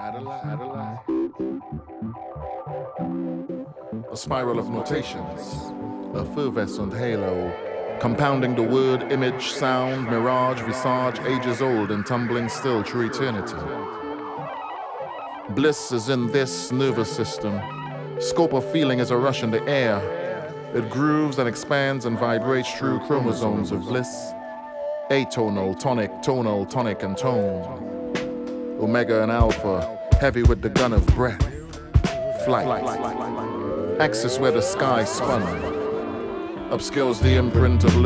A spiral of notations, effervescent halo, compounding the word, image, sound, mirage, visage, ages old and tumbling still through eternity. Bliss is in this nervous system. Scope of feeling is a rush in the air. It grooves and expands and vibrates through chromosomes of bliss. Atonal, tonic, and tone. Omega and alpha, heavy with the gun of breath. Flight. Axis where the sky spun. Upscales the imprint of